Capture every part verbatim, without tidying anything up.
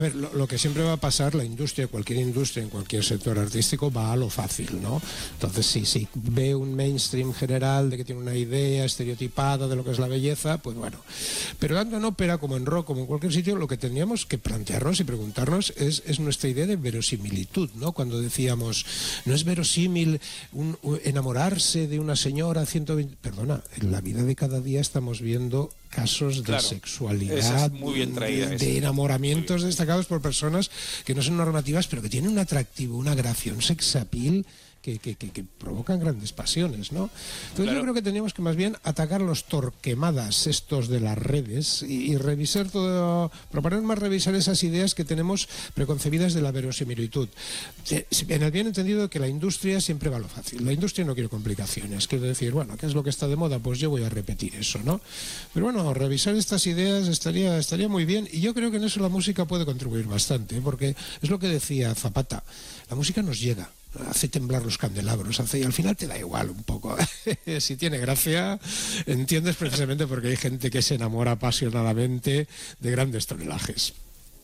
A ver, lo, lo que siempre va a pasar, la industria, cualquier industria, en cualquier sector artístico, va a lo fácil, ¿no? Entonces, si, si ve un mainstream general de que tiene una idea estereotipada de lo que es la belleza, pues bueno. Pero tanto en ópera como en rock, como en cualquier sitio, lo que tendríamos que plantearnos y preguntarnos es, es nuestra idea de verosimilitud, ¿no? Cuando decíamos, no es verosímil un, un, enamorarse de una señora a ciento veinte... Perdona, en la vida de cada día estamos viendo casos de claro, sexualidad, es muy bien traída, de, de enamoramientos destacados por personas que no son normativas, pero que tienen un atractivo, una gracia, un sex appeal que, que, que, que provocan grandes pasiones, ¿no? Entonces claro, yo creo que teníamos que más bien atacar los torquemadas estos de las redes y, y revisar todo, proponer más revisar esas ideas que tenemos preconcebidas de la verosimilitud. En el bien entendido que la industria siempre va a lo fácil. La industria no quiere complicaciones. Quiero decir, bueno, ¿qué es lo que está de moda? Pues yo voy a repetir eso, ¿no? Pero bueno, revisar estas ideas estaría, estaría muy bien, y yo creo que en eso la música puede contribuir bastante, ¿eh? Porque es lo que decía Zapata, la música nos llega, hace temblar los candelabros, hace, y al final te da igual un poco. Si tiene gracia, entiendes precisamente porque hay gente que se enamora apasionadamente de grandes tonelajes.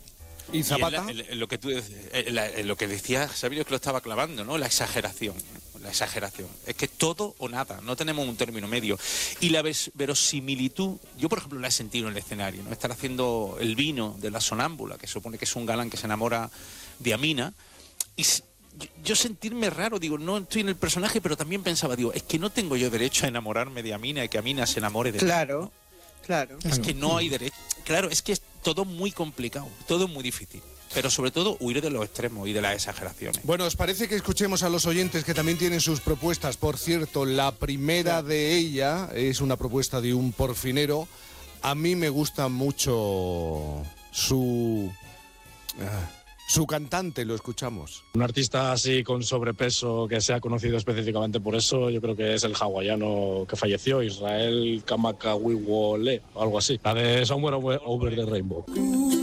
¿Y Zapata? Y en la, en lo que tú en la, en lo que decía Sabino, que lo estaba clavando, ¿no? La exageración. La exageración. Es que todo o nada, no tenemos un término medio. Y la verosimilitud, yo por ejemplo la he sentido en el escenario, ¿no? Estar haciendo el vino de la sonámbula, que supone que es un galán que se enamora de Amina, y yo sentirme raro, digo, no estoy en el personaje, pero también pensaba, digo, es que no tengo yo derecho a enamorarme de Amina y que Amina se enamore de mí. Claro, ¿no? claro. Es que no hay derecho. Claro, es que es todo muy complicado, todo muy difícil. Pero sobre todo huir de los extremos y de las exageraciones. Bueno, ¿os parece que escuchemos a los oyentes que también tienen sus propuestas? Por cierto, la primera de ella es una propuesta de un porfinero. A mí me gusta mucho su... Uh, su cantante, lo escuchamos. Un artista así con sobrepeso que sea conocido específicamente por eso, yo creo que es el hawaiano que falleció, Israel Kamakawiwole, o algo así. La de Somewhere Over the Rainbow.